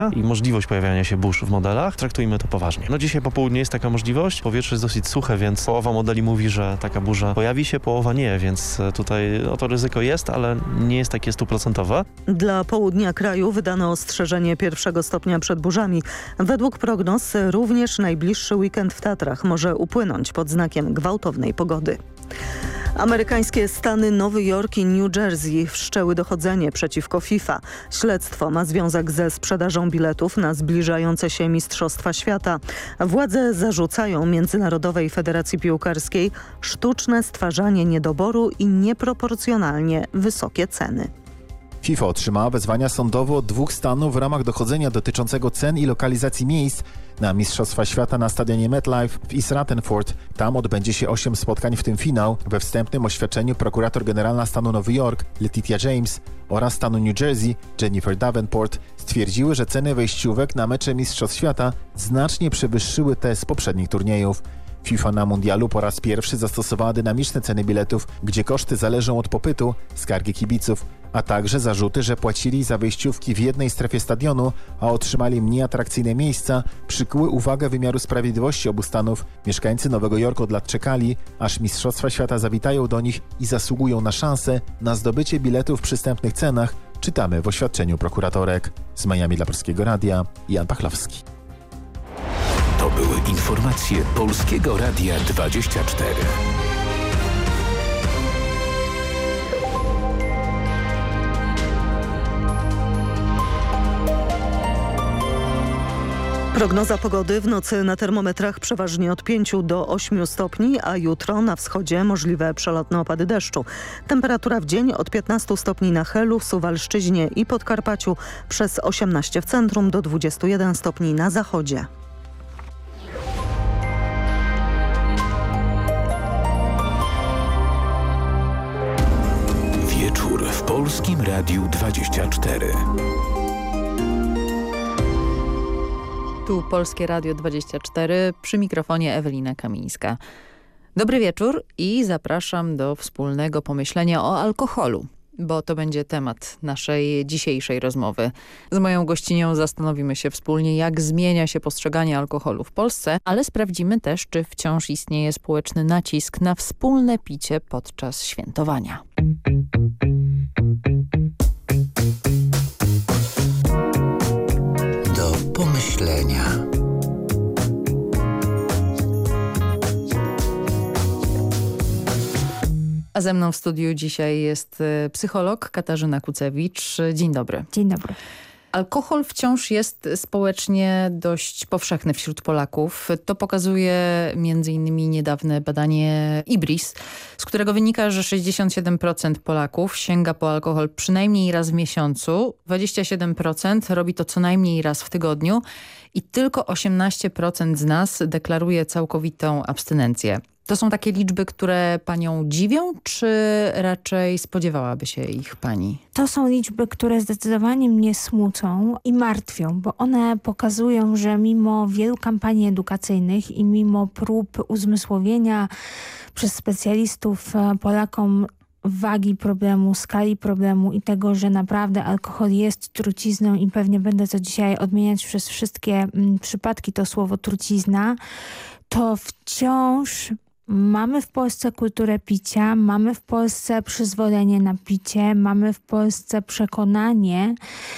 i możliwość pojawiania się burz w modelach, traktujmy to poważnie. No dzisiaj po południu jest taka możliwość, powietrze jest dosyć suche, więc połowa modeli mówi, że taka burza pojawi się, połowa nie, więc tutaj to ryzyko jest, ale nie jest takie 100%. Dla południa kraju wydano ostrzeżenie 1. stopnia przed burzami. Według prognoz również najbliższy weekend w Tatrach może upłynąć pod znakiem gwałtownej pogody. Amerykańskie stany Nowy Jork i New Jersey wszczęły dochodzenie przeciwko FIFA. Śledztwo ma związek ze sprzedażą biletów na zbliżające się Mistrzostwa Świata. Władze zarzucają Międzynarodowej Federacji Piłkarskiej sztuczne stwarzanie niedoboru i nieproporcjonalnie wysokie ceny. FIFA otrzymała wezwania sądowe od 2 stanów w ramach dochodzenia dotyczącego cen i lokalizacji miejsc na Mistrzostwa Świata na stadionie MetLife w East Rutherford. Tam odbędzie się 8 spotkań, w tym finał. We wstępnym oświadczeniu prokurator generalna stanu Nowy Jork Letitia James oraz stanu New Jersey Jennifer Davenport stwierdziły, że ceny wejściówek na mecze Mistrzostw Świata znacznie przewyższyły te z poprzednich turniejów. FIFA na mundialu po raz pierwszy zastosowała dynamiczne ceny biletów, gdzie koszty zależą od popytu, skargi kibiców, a także zarzuty, że płacili za wejściówki w jednej strefie stadionu, a otrzymali mniej atrakcyjne miejsca, przykuły uwagę wymiaru sprawiedliwości obu stanów. Mieszkańcy Nowego Jorku od lat czekali, aż Mistrzostwa Świata zawitają do nich i zasługują na szansę na zdobycie biletów w przystępnych cenach, czytamy w oświadczeniu prokuratorek. Z Miami dla Polskiego Radia, Jan Pachlowski. To były informacje Polskiego Radia 24. Prognoza pogody: w nocy na termometrach przeważnie od 5 do 8 stopni, a jutro na wschodzie możliwe przelotne opady deszczu. Temperatura w dzień od 15 stopni na Helu, Suwalszczyźnie i Podkarpaciu, przez 18 w centrum do 21 stopni na zachodzie. Wieczór w Polskim Radiu 24. Tu Polskie Radio 24, przy mikrofonie Ewelina Kamińska. Dobry wieczór i zapraszam do wspólnego pomyślenia o alkoholu, bo to będzie temat naszej dzisiejszej rozmowy. Z moją gościnią zastanowimy się wspólnie, jak zmienia się postrzeganie alkoholu w Polsce, ale sprawdzimy też, czy wciąż istnieje społeczny nacisk na wspólne picie podczas świętowania. Do pomyślenia. A ze mną w studiu dzisiaj jest psycholog Katarzyna Kucewicz. Dzień dobry. Dzień dobry. Alkohol wciąż jest społecznie dość powszechny wśród Polaków. To pokazuje m.in. niedawne badanie IBRIS, z którego wynika, że 67% Polaków sięga po alkohol przynajmniej raz w miesiącu, 27% robi to co najmniej raz w tygodniu i tylko 18% z nas deklaruje całkowitą abstynencję. To są takie liczby, które panią dziwią, czy raczej spodziewałaby się ich pani? To są liczby, które zdecydowanie mnie smucą i martwią, bo one pokazują, że mimo wielu kampanii edukacyjnych i mimo prób uzmysłowienia przez specjalistów Polakom wagi problemu, skali problemu i tego, że naprawdę alkohol jest trucizną i pewnie będę to dzisiaj odmieniać przez wszystkie przypadki to słowo trucizna, to wciąż mamy w Polsce kulturę picia, mamy w Polsce przyzwolenie na picie, mamy w Polsce przekonanie,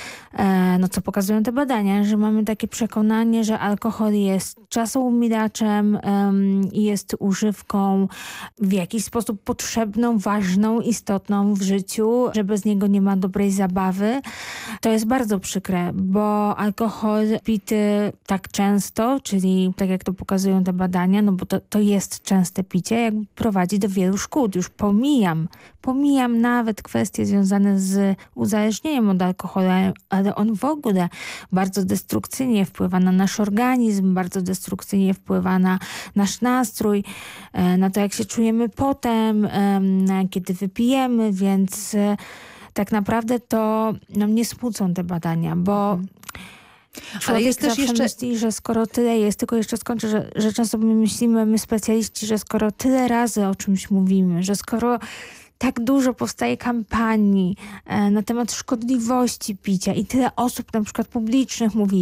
no co pokazują te badania, że mamy takie przekonanie, że alkohol jest czasoumilaczem i jest używką w jakiś sposób potrzebną, ważną, istotną w życiu, że bez niego nie ma dobrej zabawy. To jest bardzo przykre, bo alkohol pity tak często, czyli tak jak to pokazują te badania, no bo to jest częste picie, jakby prowadzi do wielu szkód. Już pomijam nawet kwestie związane z uzależnieniem od alkoholu, ale on w ogóle bardzo destrukcyjnie wpływa na nasz organizm, bardzo destrukcyjnie wpływa na nasz nastrój, na to, jak się czujemy potem, kiedy wypijemy, więc tak naprawdę to mnie smucą te badania, bo ale jest też jeszcze myśli, że skoro tyle jest, tylko jeszcze skończę, że często my myślimy, my specjaliści, że skoro tyle razy o czymś mówimy, że skoro tak dużo powstaje kampanii na temat szkodliwości picia i tyle osób na przykład publicznych mówi